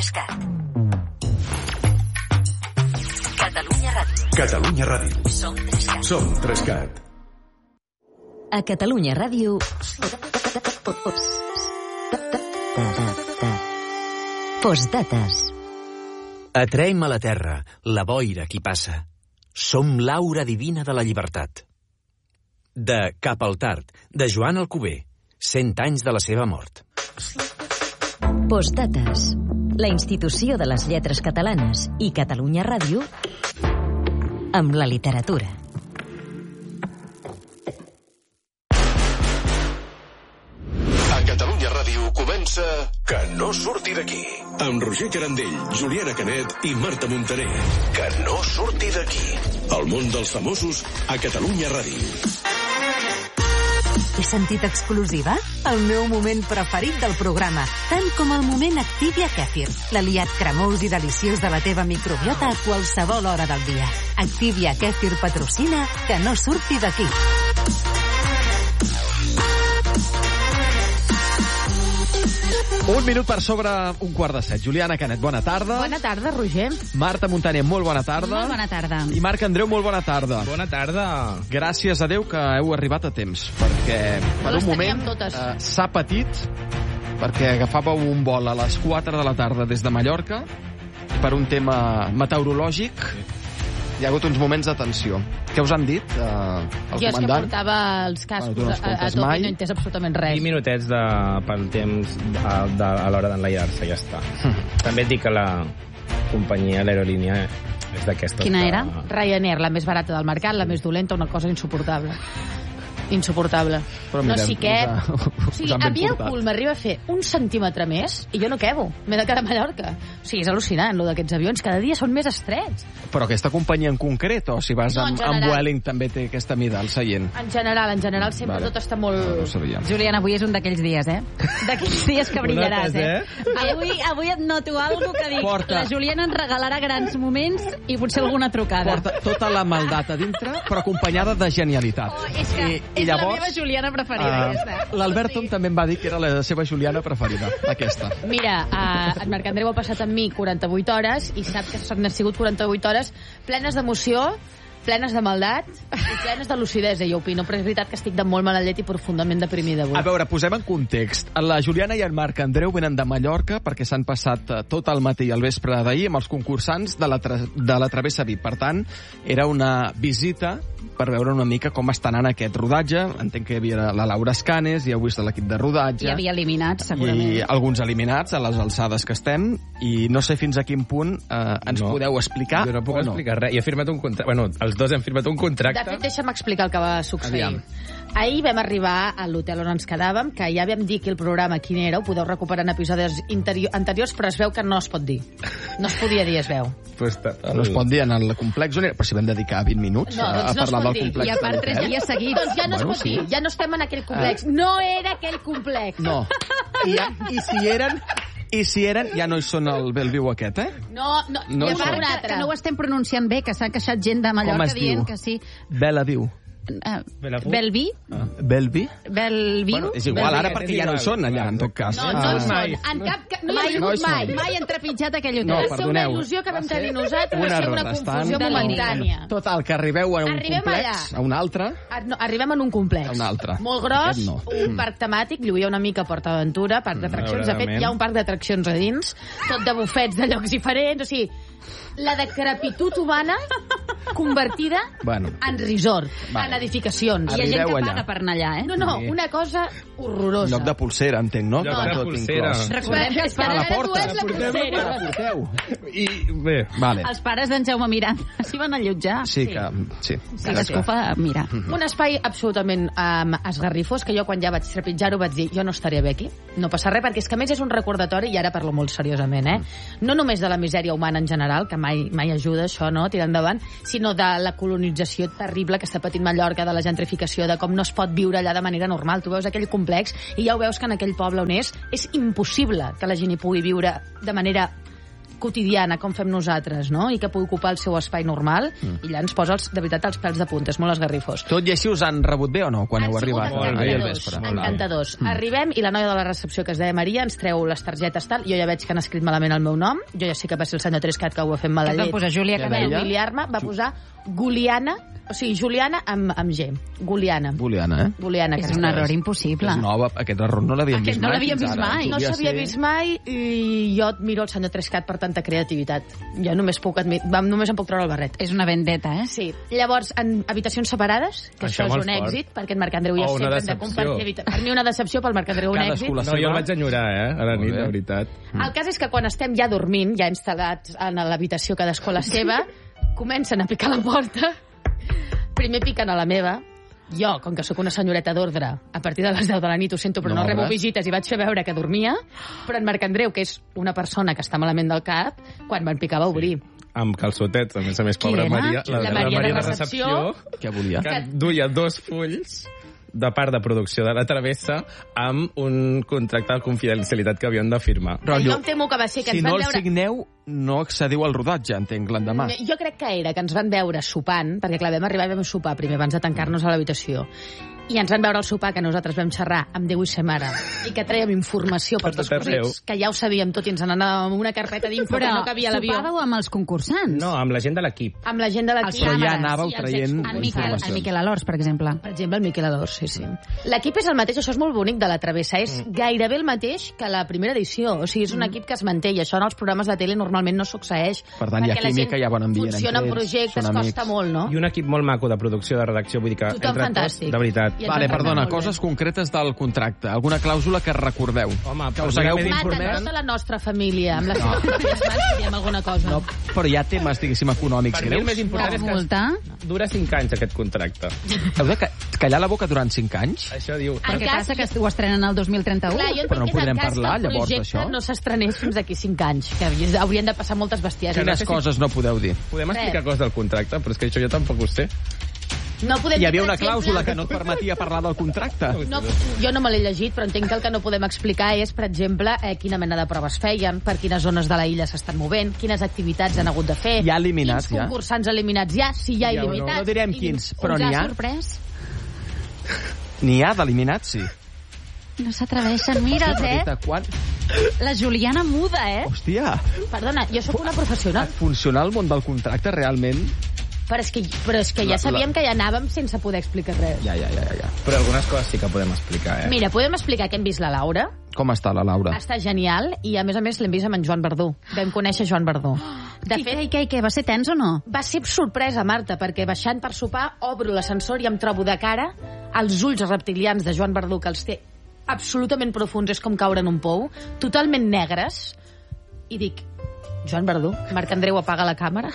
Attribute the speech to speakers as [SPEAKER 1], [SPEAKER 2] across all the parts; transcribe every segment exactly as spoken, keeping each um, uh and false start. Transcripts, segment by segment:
[SPEAKER 1] Trescat. Catalunya Ràdio.
[SPEAKER 2] Catalunya Ràdio.
[SPEAKER 1] Som Trescat.
[SPEAKER 2] Som Trescat.
[SPEAKER 1] A Catalunya Ràdio... Postdates.
[SPEAKER 3] Atraem a la terra, la boira qui passa. Som l'aura divina de la llibertat. De Cap al Tard, de Joan Alcover. Cent anys de la seva mort.
[SPEAKER 1] Postdates. La institució de les lletres catalanes i Catalunya Ràdio amb la literatura.
[SPEAKER 2] A Catalunya Ràdio comença Que no surti d'aquí. Amb Roger Carandell, Juliana Canet i Marta Montaner. Que no surti d'aquí. El món dels famosos a Catalunya Ràdio.
[SPEAKER 4] He sentit exclusiva? El meu moment preferit del programa, tant com el moment Activia Kefir, l'aliat cremós i deliciós de la teva microbiota a qualsevol hora del dia. Activia Kefir patrocina Que no surti d'aquí.
[SPEAKER 5] Un minut per sobre un quart de set. Juliana Canet, bona tarda.
[SPEAKER 6] Bona tarda, Roger.
[SPEAKER 5] Marta Montaner, molt bona tarda.
[SPEAKER 6] Molt bona tarda.
[SPEAKER 5] I Marc Andreu, molt bona tarda.
[SPEAKER 7] Bona tarda.
[SPEAKER 5] Gràcies a Déu que heu arribat a temps, perquè per
[SPEAKER 6] les
[SPEAKER 5] un moment
[SPEAKER 6] totes.
[SPEAKER 5] eh, s'ha patit, perquè agafàveu un vol a les quatre de la tarda des de Mallorca, per un tema meteorològic. Hi ha hagut uns moments de tensió. Què us han dit, eh, el
[SPEAKER 6] Jo és que
[SPEAKER 5] comandant?
[SPEAKER 6] portava els cascos
[SPEAKER 5] Bueno, tu no
[SPEAKER 6] a, a
[SPEAKER 5] escoltes
[SPEAKER 6] tot
[SPEAKER 5] mai.
[SPEAKER 6] i no he entès absolutament res.
[SPEAKER 7] vint minutets de, pel temps a, de, a l'hora d'enlairar-se, ja està. També et dic que la companyia, l'aerolínia, és d'aquestes...
[SPEAKER 6] Quina
[SPEAKER 7] que...
[SPEAKER 6] era? Ryanair, la més barata del mercat, la més dolenta, una cosa insuportable. Insuportable.
[SPEAKER 5] Però
[SPEAKER 6] no
[SPEAKER 5] mirem,
[SPEAKER 6] sé què...
[SPEAKER 5] us ha-
[SPEAKER 6] O
[SPEAKER 5] us
[SPEAKER 6] sigui,
[SPEAKER 5] han
[SPEAKER 6] a
[SPEAKER 5] ben
[SPEAKER 6] mi el
[SPEAKER 5] portat.
[SPEAKER 6] cul m'arriba a fer un centímetre més i jo no quebo. M'he de quedar a Mallorca. O sigui, és al·lucinant, lo d'aquests avions. Cada dia són més estrets.
[SPEAKER 5] Però aquesta companyia en concret, o si vas
[SPEAKER 6] No, en
[SPEAKER 5] amb, amb
[SPEAKER 6] general.
[SPEAKER 5] Vueling també té aquesta mida al seient?
[SPEAKER 6] En general, en general, sempre
[SPEAKER 5] Vale.
[SPEAKER 6] tot està molt...
[SPEAKER 5] No, no ho sabia.
[SPEAKER 8] Juliana, avui és un d'aquells dies, eh? D'aquells dies que brillaràs, eh? Avui, avui et noto algo que dic,
[SPEAKER 5] Porta.
[SPEAKER 8] la Juliana ens regalarà grans moments i potser alguna trucada.
[SPEAKER 5] Porta tota la maldat a dintre, però acompanyada de genialitat.
[SPEAKER 8] Oh, és que
[SPEAKER 5] I, i
[SPEAKER 8] és
[SPEAKER 5] llavors,
[SPEAKER 8] la meva Juliana preferida,
[SPEAKER 5] uh,
[SPEAKER 8] aquesta.
[SPEAKER 5] l'Alberto també em va dir que era la seva Juliana preferida, aquesta.
[SPEAKER 6] Mira, uh, en Marc Andreu ha passat amb mi quaranta-vuit hores i sap que s'han sigut quaranta-vuit hores plenes d'emoció, plenes de maldat i plenes de lucidesa, jo opino, però és veritat que estic de molt mala llet i profundament deprimida avui.
[SPEAKER 5] A veure, posem en context. La Juliana i en Marc Andreu venen de Mallorca perquè s'han passat eh, tot el matí i el vespre d'ahir amb els concursants de la, tra de la Travessa V I P. Per tant, era una visita per veure una mica com està anant aquest rodatge. Entenc que hi havia la Laura Escanes, hi heu vist l'equip de rodatge.
[SPEAKER 8] Hi havia eliminats, segurament.
[SPEAKER 5] I alguns eliminats a les alçades que estem, i no sé fins a quin punt eh, ens
[SPEAKER 7] No.
[SPEAKER 5] podeu explicar
[SPEAKER 7] Jo no puc
[SPEAKER 5] o no.
[SPEAKER 7] explicar res. I he firmat un contracte... Bueno, els dos hem firmat un contracte.
[SPEAKER 6] De fet, deixa'm explicar el que va succeir.
[SPEAKER 5] Aviam.
[SPEAKER 6] Ahir vam arribar a l'hotel on ens quedàvem, que ja vam dir que el programa quin era, ho podeu recuperar en episodis anteriors, però es veu que no es pot dir. No es podia dir, es veu.
[SPEAKER 7] Pues,
[SPEAKER 5] No es pot dir en el complex on era, però si vam dedicar vint minuts
[SPEAKER 6] No,
[SPEAKER 5] a,
[SPEAKER 6] doncs
[SPEAKER 5] a
[SPEAKER 6] no es
[SPEAKER 5] parlar
[SPEAKER 6] pot
[SPEAKER 5] del
[SPEAKER 6] dir.
[SPEAKER 5] complex
[SPEAKER 8] I a part,
[SPEAKER 5] de
[SPEAKER 8] tres
[SPEAKER 5] l'hotel.
[SPEAKER 8] dies seguits.
[SPEAKER 6] Doncs ja no
[SPEAKER 5] Bueno,
[SPEAKER 6] es pot
[SPEAKER 5] sí.
[SPEAKER 6] dir, ja no estem en aquell complex. No era aquell complex.
[SPEAKER 5] No. I, I si eren... I si eren, ja no hi són al Bellviu aquest, eh?
[SPEAKER 6] No, no,
[SPEAKER 5] No
[SPEAKER 6] no
[SPEAKER 5] hi
[SPEAKER 6] hi
[SPEAKER 5] són.
[SPEAKER 6] un
[SPEAKER 8] Que,
[SPEAKER 6] altre.
[SPEAKER 8] que no ho estem pronunciant bé, que s'ha queixat gent de
[SPEAKER 5] Com
[SPEAKER 8] Mallorca
[SPEAKER 5] es
[SPEAKER 8] dient
[SPEAKER 5] diu?
[SPEAKER 8] que sí.
[SPEAKER 5] Bela diu.
[SPEAKER 8] Uh,
[SPEAKER 7] Belafu?
[SPEAKER 8] Belvi?
[SPEAKER 5] Ah. Belvi?
[SPEAKER 8] Belviu?
[SPEAKER 5] Bueno, és igual, ara perquè ja no hi són allà, en tot cas.
[SPEAKER 6] No, no
[SPEAKER 5] Ah.
[SPEAKER 6] hi
[SPEAKER 7] mai.
[SPEAKER 6] són. En cap, ca- no hi
[SPEAKER 8] Mai,
[SPEAKER 6] ha
[SPEAKER 5] no hi
[SPEAKER 6] vingut
[SPEAKER 5] són.
[SPEAKER 6] mai.
[SPEAKER 8] mai han trepitjat aquell hotel.
[SPEAKER 5] No,
[SPEAKER 6] Va ser una
[SPEAKER 5] perdoneu.
[SPEAKER 6] il·lusió que vam tenir nosaltres,
[SPEAKER 5] un
[SPEAKER 6] va ser
[SPEAKER 5] error,
[SPEAKER 6] una
[SPEAKER 5] estan-
[SPEAKER 6] confusió momentània.
[SPEAKER 5] Total, que arribeu a un
[SPEAKER 6] Arribem
[SPEAKER 5] complex,
[SPEAKER 6] allà.
[SPEAKER 5] a un altre.
[SPEAKER 6] Ar- no, arribem en un complex.
[SPEAKER 5] A un altre.
[SPEAKER 6] Molt gros,
[SPEAKER 5] Aquest no.
[SPEAKER 6] un
[SPEAKER 5] Mm.
[SPEAKER 6] parc temàtic, lluïa una mica Port Aventura, parc d'atraccions. De fet,
[SPEAKER 7] malauradament.
[SPEAKER 6] hi ha un parc d'atraccions a dins, tot de bufets de llocs diferents. O sigui, la decrepitud humana convertida
[SPEAKER 5] Bueno.
[SPEAKER 6] en resort,
[SPEAKER 5] Vale.
[SPEAKER 6] en edificacions.
[SPEAKER 8] Hi ha gent
[SPEAKER 5] Arribeu
[SPEAKER 8] que
[SPEAKER 5] allà.
[SPEAKER 8] paga per anar allà, eh?
[SPEAKER 6] No, no,
[SPEAKER 5] Sí.
[SPEAKER 6] una cosa horrorosa.
[SPEAKER 5] Lloc de pulsera, entenc, no?
[SPEAKER 7] Lloc
[SPEAKER 5] Que va
[SPEAKER 7] de
[SPEAKER 5] tot
[SPEAKER 7] pulsera.
[SPEAKER 5] inclòs.
[SPEAKER 8] Recordem que els
[SPEAKER 6] Que
[SPEAKER 5] A
[SPEAKER 8] pares,
[SPEAKER 5] la
[SPEAKER 6] ara
[SPEAKER 5] porta.
[SPEAKER 6] tu és la pulsera.
[SPEAKER 5] La porteu.
[SPEAKER 7] I bé,
[SPEAKER 5] Vale.
[SPEAKER 8] els pares d'en Jaume Miranda s'hi van allotjar.
[SPEAKER 5] Sí, que... Sí.
[SPEAKER 8] Cadascú fa... Mira.
[SPEAKER 6] Un espai absolutament um, esgarrifós, que jo quan ja vaig trepitjar-ho vaig dir, jo no estaré bé aquí, no passa res, perquè és que a més és un recordatori, i ara parlo molt seriosament, eh? No només de la misèria humana en general, que mai, mai ajuda això, no?, tirar endavant, sinó de la colonització terrible que està patint Mallorca, de la gentrificació, de com no es pot viure allà de manera normal. Tu veus aquell complex i ja ho veus que en aquell poble on és, és impossible que la gent hi pugui viure de manera quotidiana, com fem nosaltres, no? I que pugui ocupar el seu espai normal, mm. i allà ens posa, els, de veritat, els pèls de punta, és molt esgarrifós.
[SPEAKER 5] Tot i així us han rebut bé o no, quan
[SPEAKER 6] han
[SPEAKER 5] heu arribat?
[SPEAKER 6] Ahir al vespre. Encantadors. Mm. Arribem i la noia de la recepció, que es deia Maria, ens treu les targetes tal, jo ja veig que han escrit malament el meu nom, jo ja sé que va ser el senyor Trescat que ho va fer mala llet.
[SPEAKER 8] Va posar Júlia Canet.
[SPEAKER 6] Va humiliar-me, va posar Guliana, o sigui, Juliana amb, amb G. Guliana.
[SPEAKER 5] Guliana, eh?
[SPEAKER 6] Guliana,
[SPEAKER 8] és un error impossible.
[SPEAKER 5] És nova, aquest error no l'havíem vist mai.
[SPEAKER 8] No l'havíem vist mai.
[SPEAKER 6] No s'havia vist mai i jo admiro el senyor Trescat per tanta creativitat. Jo només puc admir, només em puc treure el barret.
[SPEAKER 8] És una vendetta, eh?
[SPEAKER 6] Sí. Llavors, en habitacions separades, que això, això és un èxit, perquè en Marc Andreu ja
[SPEAKER 7] oh,
[SPEAKER 6] sempre hem de compartir. Per mi una decepció, pel Marc Andreu un èxit.
[SPEAKER 7] No, jo el vaig enyorar, eh, a la nit, de veritat.
[SPEAKER 6] El cas és que quan estem ja dormint, ja instal·lats en l'habitació cadascú a la seva, comencen a picar la porta. Primer piquen a la meva. Jo, com que sóc una senyoreta d'ordre, a partir de les deu de la nit ho sento, però no, no rebo visites i vaig fer veure que dormia, però en Marc Andreu, que és una persona que està malament del cap, quan van picar va obrir.
[SPEAKER 7] Amb calçotets, a més a més, pobra Maria.
[SPEAKER 6] La, la, la Maria, Maria de recepció. recepció
[SPEAKER 5] què volia?
[SPEAKER 7] Que duia dos fulls de part de producció de la Travessa amb un contracte de confidencialitat que havien de firmar.
[SPEAKER 6] Però jo em temo que va ser que
[SPEAKER 5] si
[SPEAKER 6] ens van
[SPEAKER 5] no el
[SPEAKER 6] veure...
[SPEAKER 5] signeu, no accediu al rodatge, entenc, l'endemà.
[SPEAKER 6] Jo crec que era que ens van veure sopant, perquè clar, vam arribar i vam sopar primer abans de tancar-nos a l'habitació. I ens van veure al sopar que nosaltres vam xerrar amb Déu i sa mare i que traiem informació per dos cosets, que ja ho sabíem tot i ens n'anàvem amb una carpeta d'info que no cabia a l'avió.
[SPEAKER 8] Però sopàveu amb els concursants?
[SPEAKER 7] No, amb la gent de l'equip.
[SPEAKER 6] Amb la gent de l'equip.
[SPEAKER 5] Però ja anàveu traient informació.
[SPEAKER 8] El Miquel Alors, per exemple.
[SPEAKER 6] Per exemple, el Miquel Alors, sí, sí. L'equip és el mateix, això és molt bonic de la Travessa, és mm. gairebé el mateix que la primera edició. O sigui, és un mm. equip que es manté i això en els programes de tele normalment no succeeix.
[SPEAKER 5] Per tant, hi ha química, hi ha bon ambient.
[SPEAKER 6] Funciona en projectes, costa molt, no?
[SPEAKER 7] I un equip molt maco de producció, de redacció, vull dir que
[SPEAKER 6] tothom
[SPEAKER 7] entre
[SPEAKER 6] fantàstic.
[SPEAKER 7] Tots, de veritat.
[SPEAKER 5] Vale, perdona, coses concretes del contracte. Alguna clàusula que recordeu?
[SPEAKER 7] Home,
[SPEAKER 5] que us hagueu
[SPEAKER 6] informat. Mata tota la nostra família. Amb les no. mans diem alguna cosa.
[SPEAKER 5] No, però hi ha temes, diguéssim, econòmics
[SPEAKER 7] greus. Per mi el més important no. és que dura cinc anys aquest contracte.
[SPEAKER 5] Heu de callar la boca durant cinc anys?
[SPEAKER 7] Això diu.
[SPEAKER 8] Però què passa, que ho estrenen el dos mil trenta-u?
[SPEAKER 6] Clar,
[SPEAKER 5] però no podrem parlar, llavors, d'això?
[SPEAKER 6] No s'estrenés fins d'aquí cinc anys, que haurien de passar moltes bestieses.
[SPEAKER 5] Quines no coses no podeu dir?
[SPEAKER 7] Podem explicar coses del contracte, però és que això jo tampoc ho sé.
[SPEAKER 6] No podem
[SPEAKER 5] Hi havia una clàusula que no et permetia parlar del contracte.
[SPEAKER 6] No, jo no me l'he llegit, però entenc que el que no podem explicar és, per exemple, eh, quina mena de proves feien, per quines zones de la illa s'estan movent, quines activitats han hagut de fer,
[SPEAKER 5] hi ha eliminats,
[SPEAKER 6] quins concursants
[SPEAKER 5] ja?
[SPEAKER 6] eliminats hi ha, si hi ha
[SPEAKER 5] ja,
[SPEAKER 6] il·limitats.
[SPEAKER 5] No, no direm quins, però n'hi ha.
[SPEAKER 8] Sorprès?
[SPEAKER 5] N'hi ha d'eliminats, sí.
[SPEAKER 8] No s'atreveixen, mira'ls, eh?
[SPEAKER 5] Quan...
[SPEAKER 8] La Juliana muda, eh?
[SPEAKER 5] Hòstia.
[SPEAKER 6] Perdona, jo sóc una professional.
[SPEAKER 5] Funcionar el món del contracte realment...
[SPEAKER 6] Però és que, però és que ja sabíem que ja anàvem sense poder explicar res.
[SPEAKER 5] Ja, ja, ja, ja.
[SPEAKER 7] Però algunes coses sí que podem explicar, eh?
[SPEAKER 6] Mira, podem explicar que hem vist la Laura.
[SPEAKER 5] Com està la Laura?
[SPEAKER 6] Està genial, i a més a més l'hem vist amb en Joan Verdú. Vam conèixer Joan Verdú.
[SPEAKER 8] De fet, I què, i què? Va ser tens o no?
[SPEAKER 6] Va ser sorpresa, Marta, perquè baixant per sopar, obro l'ascensor i em trobo de cara els ulls reptilians de Joan Verdú, que els té absolutament profuns, és com caure en un pou, totalment negres, i dic, Joan Verdú, Marc Andreu apaga la càmera...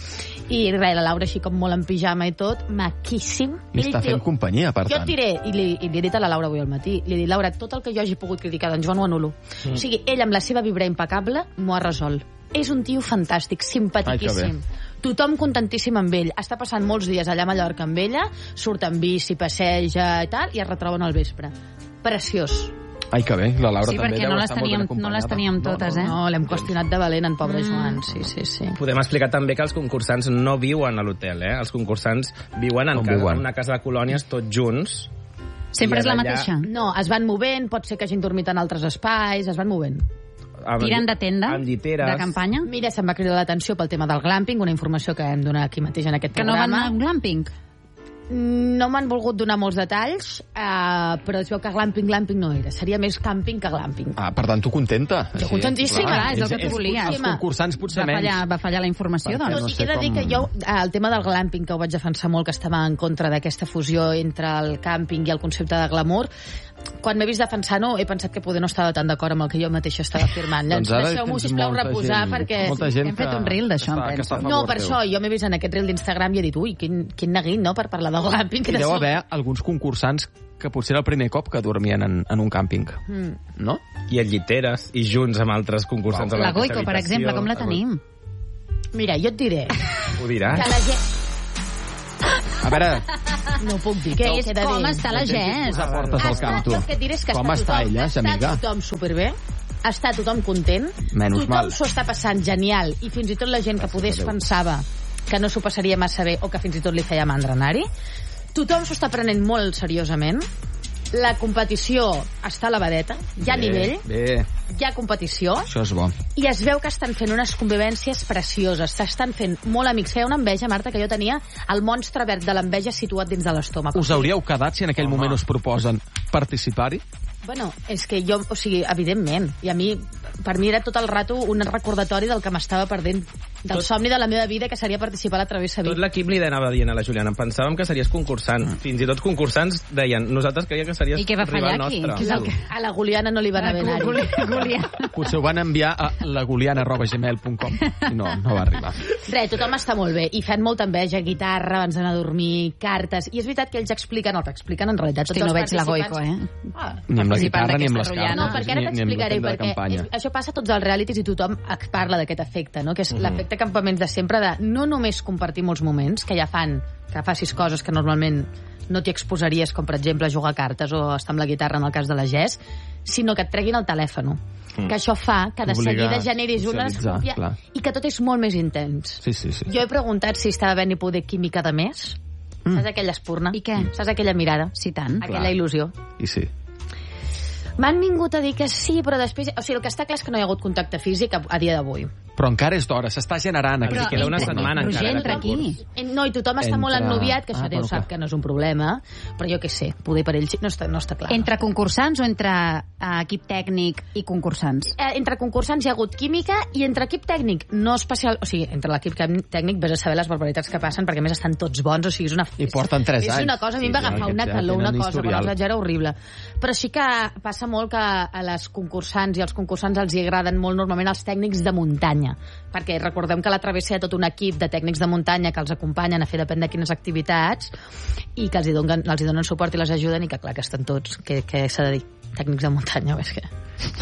[SPEAKER 6] I res, la Laura així com molt en pijama i tot, maquíssim.
[SPEAKER 5] I està fent companyia, per tant.
[SPEAKER 6] Jo et diré, i li, i li he dit a la Laura avui al matí, li he dit, Laura, tot el que jo hagi pogut criticar d'en Joan ho anulo. Mm. O sigui, ell amb la seva vibra impecable m'ho ha resolt. És un tio fantàstic, simpatiquíssim. Tothom contentíssim amb ell. Està passant molts dies allà a Mallorca amb ella, surt en bici, passeja i tal, i es retroben al vespre. Preciós.
[SPEAKER 5] Ai, que bé, la Laura
[SPEAKER 8] sí,
[SPEAKER 5] també deu estar
[SPEAKER 8] teníem,
[SPEAKER 5] molt ben
[SPEAKER 8] no les teníem totes,
[SPEAKER 6] no, no,
[SPEAKER 8] eh?
[SPEAKER 6] No, l'hem qüestionat de valent, en pobre mm. Joan, sí, sí, sí.
[SPEAKER 7] Podem explicar també que els concursants no viuen a l'hotel, eh? Els concursants viuen en, casa, viuen? en una casa de colònies tots junts.
[SPEAKER 8] Sempre és la mateixa?
[SPEAKER 6] No, es van movent, pot ser que hagin dormit en altres espais, es van movent.
[SPEAKER 7] Amb,
[SPEAKER 8] Tiren de tenda?
[SPEAKER 7] Amb lliteres.
[SPEAKER 8] De campanya?
[SPEAKER 6] Mira, se'm va cridar l'atenció pel tema del glamping, una informació que hem donat aquí mateix en aquest
[SPEAKER 8] que
[SPEAKER 6] programa.
[SPEAKER 8] Que no van a un glamping?
[SPEAKER 6] No m'han volgut donar molts detalls, eh, però es veu que glamping, glamping no era. Seria més camping que glamping.
[SPEAKER 5] Ah, per tant, tu contenta?
[SPEAKER 6] Jo contentíssima.
[SPEAKER 8] Clar, és el que tu volies.
[SPEAKER 5] Els concursants potser
[SPEAKER 8] va fallar, va fallar la informació,
[SPEAKER 6] doncs.
[SPEAKER 8] doncs.
[SPEAKER 6] No, sí que he de dir que jo, el tema del glamping, que ho vaig defensar molt, que estava en contra d'aquesta fusió entre el càmping i el concepte de glamour, quan m'he vist defensant-ho he pensat que poder no estava tan d'acord amb el que jo mateixa estava afirmant.
[SPEAKER 5] Doncs
[SPEAKER 6] deixeu-m'ho, sisplau, reposar,
[SPEAKER 5] gent,
[SPEAKER 6] perquè...
[SPEAKER 5] Gent
[SPEAKER 8] hem fet un reel d'això, em penso.
[SPEAKER 6] No, per això, jo m'he vist en aquest reel d'Instagram i he dit, ui, quin, quin neguit, no?, per parlar del glamping.
[SPEAKER 5] Hi deu haver alguns concursants que potser era el primer cop que dormien en, en un càmping, mm. no?
[SPEAKER 7] I en lliteres, i junts amb altres concursants.
[SPEAKER 8] Wow. La Goico, per exemple, com la tenim?
[SPEAKER 6] Mira, jo et diré...
[SPEAKER 7] Ho diràs?
[SPEAKER 6] Que la gent...
[SPEAKER 5] A veure...
[SPEAKER 6] No puc dir què és.
[SPEAKER 8] Com està la Jess?
[SPEAKER 5] Portes al camp, tu.
[SPEAKER 6] El que et diré és que
[SPEAKER 5] com
[SPEAKER 6] està
[SPEAKER 5] està
[SPEAKER 6] tothom,
[SPEAKER 5] ella,
[SPEAKER 6] està
[SPEAKER 5] amiga?
[SPEAKER 6] tothom superbé. està tothom content,
[SPEAKER 5] Menys
[SPEAKER 6] tothom
[SPEAKER 5] mal.
[SPEAKER 6] s'ho està passant genial, i fins i tot la gent que podés pensava que no s'ho passaria massa bé o que fins i tot li feia mandra anar-hi, tothom s'ho està prenent molt seriosament, la competició està a la vedeta, hi ha
[SPEAKER 5] Bé,
[SPEAKER 6] nivell,
[SPEAKER 5] Bé,
[SPEAKER 6] hi ha competició,
[SPEAKER 5] això és bo.
[SPEAKER 6] i es veu que estan fent unes convivències precioses, s'estan fent molt amics. Feia una enveja, Marta, que jo tenia el monstre verd de l'enveja situat dins de l'estómac.
[SPEAKER 5] Us hauríeu quedat si en aquell moment us proposen participar-hi?
[SPEAKER 6] Bueno, és que jo, o sigui, evidentment, i a mi, per mi era tot el rato un recordatori del que m'estava perdent, del tot, somni de la meva vida, que seria participar a la Travessa Vic.
[SPEAKER 7] Tot l'equip li anava dient a la Juliana, pensàvem que series concursant. Mm. Fins i tot concursants deien, nosaltres creiem que series
[SPEAKER 8] I què va fallar
[SPEAKER 7] rival
[SPEAKER 8] aquí?
[SPEAKER 7] nostre.
[SPEAKER 8] Què és el que...
[SPEAKER 6] A la Goliana no li van haver anar-hi.
[SPEAKER 5] Potser ho van enviar a lagoliana arroba gmail punt com i no, no va arribar.
[SPEAKER 6] Res, tothom està molt bé, i fent molta enveja, guitarra, abans d'anar a dormir, cartes, i és veritat que ells expliquen, el que expliquen en realitat tots
[SPEAKER 8] Hosti, no
[SPEAKER 6] els
[SPEAKER 8] veig la
[SPEAKER 6] participants.
[SPEAKER 8] Goico, eh?
[SPEAKER 6] Ah,
[SPEAKER 5] Ni amb la
[SPEAKER 8] participant
[SPEAKER 5] guitarra ni amb les
[SPEAKER 8] d'aquesta
[SPEAKER 5] cartes.
[SPEAKER 6] No, perquè ara
[SPEAKER 5] ni- ni amb la
[SPEAKER 6] t'explicaré,
[SPEAKER 5] tenda de
[SPEAKER 6] perquè
[SPEAKER 5] campanya.
[SPEAKER 6] és, això passa a tots els realities i tothom parla d'aquest efecte, no? Que és l'efecte campaments de sempre, de no només compartir molts moments, que ja fan que facis coses que normalment no t'hi exposaries, com per exemple jugar a cartes o estar amb la guitarra en el cas de la Jess, sinó que et treguin el telèfon. Mm. Que això fa que de
[SPEAKER 5] T'obliga
[SPEAKER 6] seguida
[SPEAKER 5] a
[SPEAKER 6] generis una
[SPEAKER 5] socialitzar,
[SPEAKER 6] desconfia
[SPEAKER 5] clar.
[SPEAKER 6] i que tot és molt més intens.
[SPEAKER 5] Sí, sí, sí.
[SPEAKER 6] Jo he preguntat si estava havent-hi poder química de més. Mm. Saps aquella espurna?
[SPEAKER 8] I què?
[SPEAKER 6] Saps aquella mirada?
[SPEAKER 8] Sí, tant.
[SPEAKER 6] Aquella
[SPEAKER 5] Clar.
[SPEAKER 6] il·lusió.
[SPEAKER 5] I sí.
[SPEAKER 6] M'han vingut a dir que sí, però després... O sigui, el que està clar és que no hi ha hagut contacte físic a, a dia d'avui.
[SPEAKER 5] Però encara és d'hora, s'està generant.
[SPEAKER 7] Però,
[SPEAKER 5] aquí.
[SPEAKER 7] queda una setmana
[SPEAKER 8] Roger,
[SPEAKER 7] encara.
[SPEAKER 8] entra
[SPEAKER 7] de
[SPEAKER 8] aquí.
[SPEAKER 7] concurs.
[SPEAKER 6] Eh, No, i tothom està
[SPEAKER 5] Entre-
[SPEAKER 6] molt ennuviat, que això
[SPEAKER 5] Ah,
[SPEAKER 6] Déu
[SPEAKER 5] però
[SPEAKER 6] sap
[SPEAKER 5] que-
[SPEAKER 6] que no és un problema, però jo què sé, poder per ells no està, no està clar.
[SPEAKER 8] Entre concursants o entre uh, equip tècnic i concursants?
[SPEAKER 6] Eh, entre concursants hi ha hagut química i entre equip tècnic no especial... O sigui, entre l'equip tècnic vés a saber les barbaritats que passen, perquè a més estan tots bons, o sigui, és una...
[SPEAKER 5] I porten tres
[SPEAKER 6] és
[SPEAKER 5] anys.
[SPEAKER 6] una cosa, a mi em va
[SPEAKER 5] Sí,
[SPEAKER 6] agafar
[SPEAKER 5] aquests
[SPEAKER 6] una
[SPEAKER 5] ja
[SPEAKER 6] calor, una
[SPEAKER 5] tenen
[SPEAKER 6] cosa, quan
[SPEAKER 5] historial.
[SPEAKER 6] els vaig veure horrible. Però sí que passa molt que a les concursants i als concursants els hi agraden molt normalment els tècnics de muntanya, perquè recordem que a la travessa hi ha tot un equip de tècnics de muntanya que els acompanyen a fer depèn de quines activitats i que els hi donen, els hi donen suport i les ajuden, i que clar que estan tots, que, que s'ha de dir, tècnics de muntanya, és que...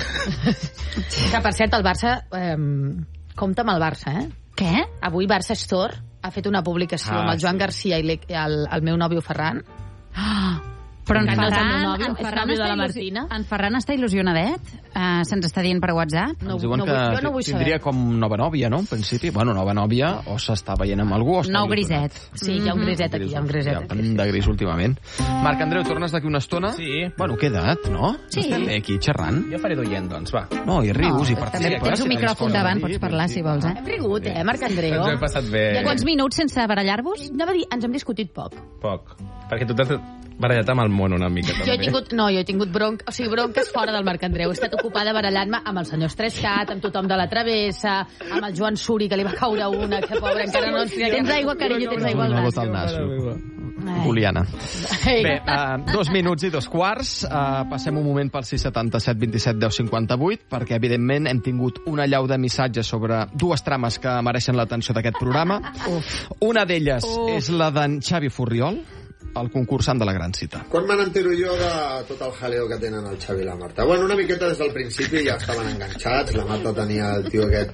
[SPEAKER 6] que per cert, el Barça eh, compta amb el Barça, eh?
[SPEAKER 8] Què?
[SPEAKER 6] Avui Barça Store ha fet una publicació
[SPEAKER 7] Ah,
[SPEAKER 6] amb el Joan
[SPEAKER 7] sí.
[SPEAKER 6] Garcia i l'e- el, el meu nòvio Ferran.
[SPEAKER 8] Oh, però en
[SPEAKER 6] Que no és el
[SPEAKER 8] Ferran,
[SPEAKER 6] meu nòvio,
[SPEAKER 8] en
[SPEAKER 6] és
[SPEAKER 8] Ferran,
[SPEAKER 6] nòvio de
[SPEAKER 8] està
[SPEAKER 6] la
[SPEAKER 8] il·lusi-
[SPEAKER 6] Martina.
[SPEAKER 8] en Ferran està il·lusionadet? Uh, Se'ns està dient per WhatsApp?
[SPEAKER 6] No,
[SPEAKER 5] Ens diuen
[SPEAKER 6] no
[SPEAKER 5] que
[SPEAKER 6] vull, jo no vull
[SPEAKER 5] tindria
[SPEAKER 6] saber.
[SPEAKER 5] com nova nòvia, no? En principi, bueno, nova nòvia, o s'està veient amb algú o està
[SPEAKER 8] Nou
[SPEAKER 5] il·lusionat.
[SPEAKER 8] griset.
[SPEAKER 6] Sí, hi ha un griset aquí, hi ha un griset
[SPEAKER 5] Ja,
[SPEAKER 6] aquí.
[SPEAKER 5] de gris últimament. Marc Andreu, tornes d'aquí una estona?
[SPEAKER 7] Sí.
[SPEAKER 5] Bueno, queda't, no?
[SPEAKER 8] Sí.
[SPEAKER 5] Estem bé aquí xerrant.
[SPEAKER 7] Jo faré d'oient, doncs, va.
[SPEAKER 5] No, i rius,
[SPEAKER 8] No,
[SPEAKER 5] i
[SPEAKER 8] també
[SPEAKER 5] participes.
[SPEAKER 8] tens un
[SPEAKER 5] i
[SPEAKER 8] micròfon
[SPEAKER 5] coses a
[SPEAKER 8] davant,
[SPEAKER 5] dir,
[SPEAKER 8] pots parlar, si vols, eh?
[SPEAKER 6] Hem rigut, eh, Marc Andreu?
[SPEAKER 7] Ens ho hem passat bé.
[SPEAKER 8] I quants minuts sense barallar-vos?
[SPEAKER 6] Anava a dir, ens hem discutit poc.
[SPEAKER 7] Poc. Perquè tu t'has barallat amb el món una mica, també.
[SPEAKER 6] Jo he tingut, no, jo he tingut bronca, o sigui, bronques fora del Marc Andreu. He estat ocupada barallant-me amb el senyor Estrescat, amb tothom de la Travessa, amb el Joan Suri, que li va caure una, que pobre, encara no ens... Tens aigua, carinyo, tens aigua al
[SPEAKER 5] Una
[SPEAKER 6] nas.
[SPEAKER 5] gota al nas.
[SPEAKER 6] Ai.
[SPEAKER 5] Juliana.
[SPEAKER 6] Ai.
[SPEAKER 5] Bé, uh, dos minuts i dos quarts. Uh, passem un moment pel sis setanta set vint set deu cinquanta vuit, perquè, evidentment, hem tingut una llau de missatges sobre dues trames que mereixen l'atenció d'aquest programa. Uf. Una d'elles és la d'en Xavi Furriol, el concursant de la gran cita.
[SPEAKER 9] Quan me n'entero jo de tot el jaleo que tenen el Xavi i la Marta? Bueno, una miqueta des del principi ja estaven enganxats, la Marta tenia el tio aquest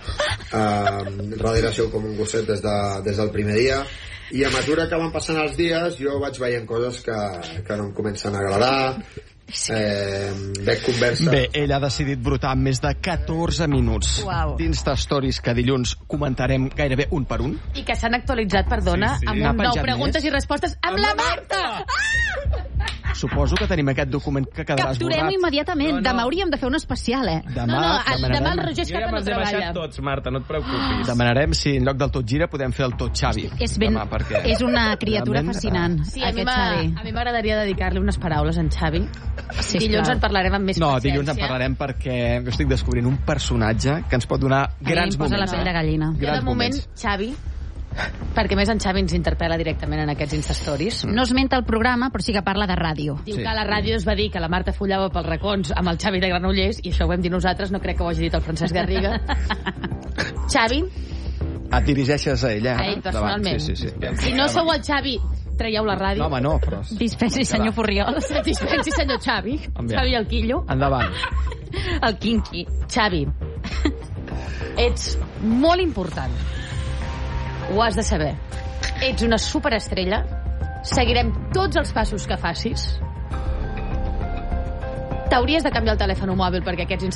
[SPEAKER 9] eh, darrere seu com un gosset des, de, des del primer dia, i a mesura que van passant els dies jo vaig veient coses que, que no em comencen a agradar, eh, veig conversa...
[SPEAKER 5] Bé, ell ha decidit brotar més de catorze minuts
[SPEAKER 8] Uau.
[SPEAKER 5] dins de stories que dilluns comentarem gairebé un per un.
[SPEAKER 6] I que s'han actualitzat, perdona,
[SPEAKER 7] Sí, sí.
[SPEAKER 6] amb
[SPEAKER 5] N'ha
[SPEAKER 6] un nou
[SPEAKER 5] penjat
[SPEAKER 6] preguntes
[SPEAKER 5] més?
[SPEAKER 6] i respostes amb, la Marta!
[SPEAKER 5] Suposo que tenim aquest document que quedarà
[SPEAKER 8] Capturem
[SPEAKER 5] esborrat.
[SPEAKER 8] immediatament.
[SPEAKER 7] No, no.
[SPEAKER 8] Demà hauríem de fer un especial, eh?
[SPEAKER 5] Demà,
[SPEAKER 6] no, no, el, demà el
[SPEAKER 5] demanarem,
[SPEAKER 6] Roger
[SPEAKER 7] Jo ja
[SPEAKER 6] Escapa no
[SPEAKER 7] me'ls he baixat
[SPEAKER 6] treballa.
[SPEAKER 7] tots, Marta, no et preocupis.
[SPEAKER 5] demanarem si en lloc del tot gira podem fer el tot Xavi.
[SPEAKER 8] És, ben,
[SPEAKER 5] Demà, perquè
[SPEAKER 8] és una criatura
[SPEAKER 5] realment,
[SPEAKER 8] fascinant,
[SPEAKER 6] Sí, a mi
[SPEAKER 8] aquest
[SPEAKER 6] m'ha-
[SPEAKER 8] Xavi.
[SPEAKER 6] a mi m'agradaria dedicar-li unes paraules a en Xavi.
[SPEAKER 8] Sisplau.
[SPEAKER 6] Dilluns en parlarem amb més
[SPEAKER 5] No,
[SPEAKER 6] paciència.
[SPEAKER 5] dilluns en parlarem perquè jo estic descobrint un personatge que ens pot donar
[SPEAKER 8] A mi
[SPEAKER 5] grans
[SPEAKER 8] em posa
[SPEAKER 5] moments.
[SPEAKER 8] la pell de gallina.
[SPEAKER 6] Jo, de
[SPEAKER 5] grans
[SPEAKER 6] moment,
[SPEAKER 5] moments.
[SPEAKER 6] Xavi, perquè més en Xavi ens interpel·la directament en aquests Instastories.
[SPEAKER 8] No esmenta el programa, però sí que parla de ràdio.
[SPEAKER 6] Diu
[SPEAKER 5] Sí.
[SPEAKER 6] que a la ràdio es va dir que la Marta follava pels racons amb el Xavi de Granollers, i això ho vam dir nosaltres, no crec que ho hagi dit el Francesc Garriga. Xavi,
[SPEAKER 5] Et dirigeixes a ella.
[SPEAKER 6] a ell personalment.
[SPEAKER 5] Sí, sí, sí.
[SPEAKER 6] Si no sou el Xavi, traieu la ràdio.
[SPEAKER 5] No, home, no, però...
[SPEAKER 8] Dispensi, senyor Furriol.
[SPEAKER 6] Dispensi, senyor Xavi.
[SPEAKER 5] Enviat.
[SPEAKER 6] Xavi el Quillo.
[SPEAKER 5] Endavant.
[SPEAKER 8] El Quinqui.
[SPEAKER 6] Xavi, ets molt important. Ho has de saber. Ets una superestrella. Seguirem tots els passos que facis. T'hauries de canviar el telèfon mòbil perquè aquests